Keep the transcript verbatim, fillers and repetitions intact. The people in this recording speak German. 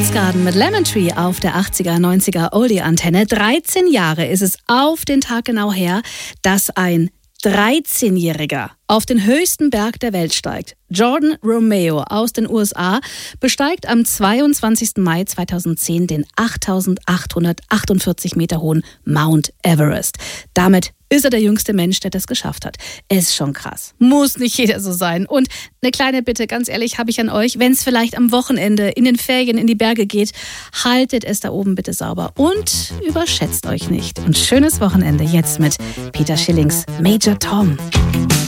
Soundgarden mit Lemon Tree auf der achtziger, neunziger Oldie-Antenne. dreizehn Jahre ist es auf den Tag genau her, dass ein dreizehnjähriger auf den höchsten Berg der Welt steigt. Jordan Romeo aus den U S A besteigt am zweiundzwanzigsten Mai zweitausendzehn den achttausendachthundertachtundvierzig Meter hohen Mount Everest. Damit ist er der jüngste Mensch, der das geschafft hat. Ist schon krass. Muss nicht jeder so sein. Und eine kleine Bitte, ganz ehrlich, habe ich an euch, wenn es vielleicht am Wochenende in den Ferien in die Berge geht, haltet es da oben bitte sauber und überschätzt euch nicht. Und schönes Wochenende jetzt mit Peter Schillings Major Tom.